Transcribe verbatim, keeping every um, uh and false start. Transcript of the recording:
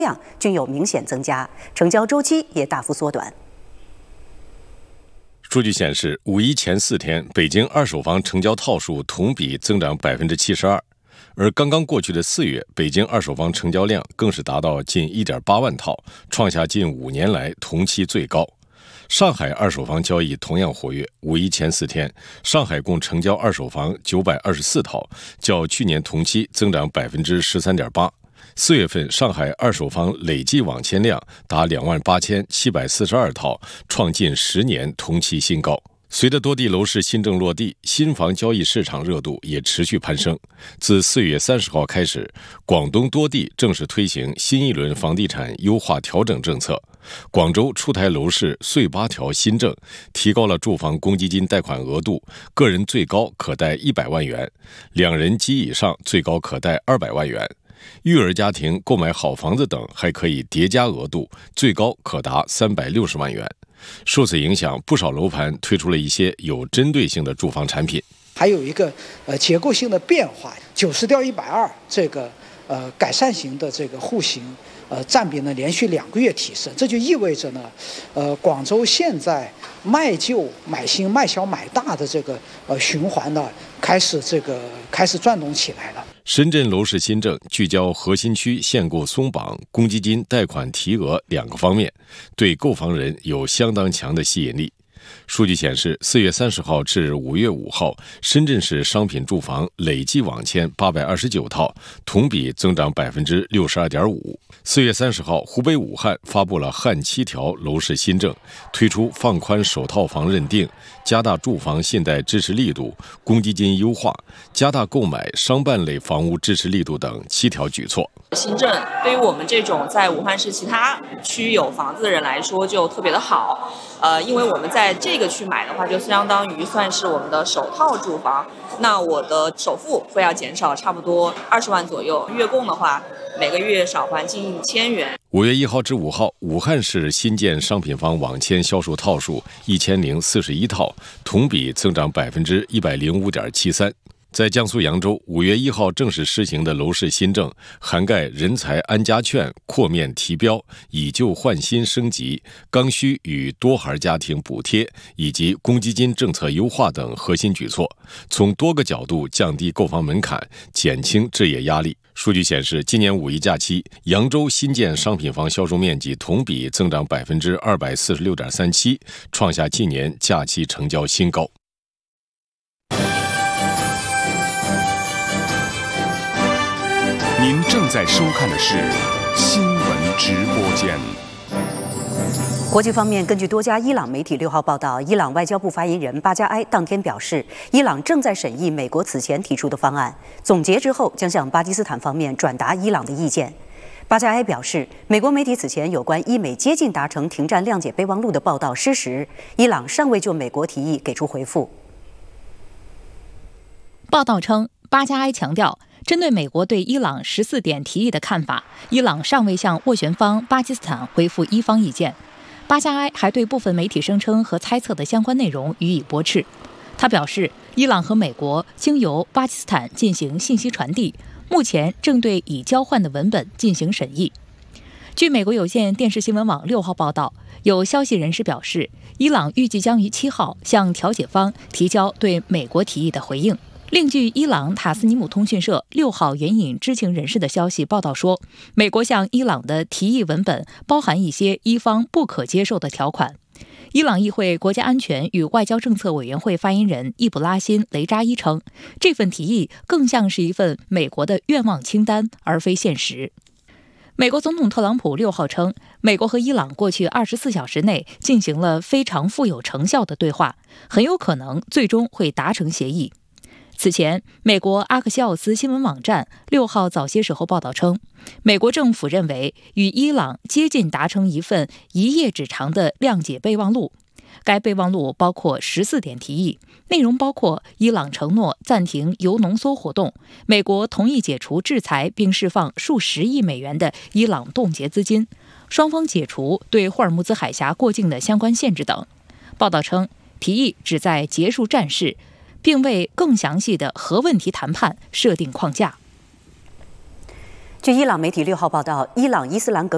量均有明显增加，成交周期也大幅缩短。 数据显示，五一前四天，北京二手房成交套数同比增长百分之七十二，而刚刚过去的四月，北京二手房成交量更是达到近一点八万套，创下近五年来同期最高。上海二手房交易同样活跃，五一前四天，上海共成交二手房九百二十四套，较去年同期增长百分之十三点八。四月份，上海二手房累计网签量达两万八千七百四十二套，创近十年同期新高。随着多地楼市新政落地，新房交易市场热度也持续攀升。自四月三十号开始，广东多地正式推行新一轮房地产优化调整政策。广州出台楼市岁八条新政，提高了住房公积金贷款额度，个人最高可贷一百万元，两人及以上最高可贷二百万元。育儿家庭购买好房子等还可以叠加额度，最高可达三百六十万元。受此影响，不少楼盘推出了一些有针对性的住房产品。 还有一个呃结构性的变化，九十调一百二这个呃改善型的这个户型呃占比呢连续两个月提升，这就意味着呢，呃广州现在卖旧买新卖小买大的这个呃循环呢开始这个开始转动起来了。 深圳楼市新政聚焦核心区限购松绑、公积金贷款提额两个方面，对购房人有相当强的吸引力。数据显示，四月三十号至五月五号，深圳市商品住房累计网签八百二十九套，同比增长百分之六十二点五。四月三十号，湖北武汉发布了汉七条楼市新政，推出放宽首套房认定、加大住房信贷支持力度、公积金优化、加大购买商办类房屋支持力度等七条举措。 新政对于我们这种在武汉市其他区有房子的人来说就特别的好，呃，因为我们在这个区买的话，就相当于算是我们的首套住房，那我的首付会要减少差不多二十万左右，月供的话每个月少还近一千元。 五月一号至五号，武汉市新建商品房网签销售套数一千零四十一套，同比增长百分之一百零五点七三。在江苏扬州，五月一号正式施行的楼市新政，涵盖人才安家券扩面提标、以旧换新升级、刚需与多孩家庭补贴以及公积金政策优化等核心举措，从多个角度降低购房门槛，减轻置业压力。数据显示，今年五一假期，扬州新建商品房销售面积同比增长百分之二百四十六点三七，创下近年假期成交新高。 您正在收看的是新闻直播间。 国际方面，根据多家伊朗媒体六号报道，伊朗外交部发言人巴加埃当天表示，伊朗正在审议美国此前提出的方案，总结之后将向巴基斯坦方面转达伊朗的意见。巴加埃表示，美国媒体此前有关伊美接近达成停战谅解备忘录的报道失实，伊朗尚未就美国提议给出回复。 报道称，巴加埃强调，针对美国对伊朗十四点提议的看法，伊朗尚未向斡旋方巴基斯坦回复伊方意见。巴加埃还对部分媒体声称和猜测的相关内容予以驳斥。他表示，伊朗和美国经由巴基斯坦进行信息传递，目前正对已交换的文本进行审议。据美国有线电视新闻网六号报道，有消息人士表示，伊朗预计将于七号向调解方提交对美国提议的回应。另据伊朗塔斯尼姆通讯社六号援引知情人士的消息报道说，美国向伊朗的提议文本包含一些伊方不可接受的条款。伊朗议会国家安全与外交政策委员会发言人易卜拉欣·雷扎伊称，这份提议更像是一份美国的愿望清单，而非现实。美国总统特朗普六号称，美国和伊朗过去二十四小时内进行了非常富有成效的对话，很有可能最终会达成协议。此前，美国阿克西奥斯新闻网站六号早些时候报道称，美国政府认为与伊朗接近达成一份一页纸长的谅解备忘录。该备忘录包括十四点提议，内容包括伊朗承诺暂停铀浓缩活动，美国同意解除制裁并释放数十亿美元的伊朗冻结资金，双方解除对霍尔木兹海峡过境的相关限制等。报道称，提议旨在结束战事，并为更详细的核问题谈判设定框架。 据伊朗媒体六号报道，伊朗伊斯兰革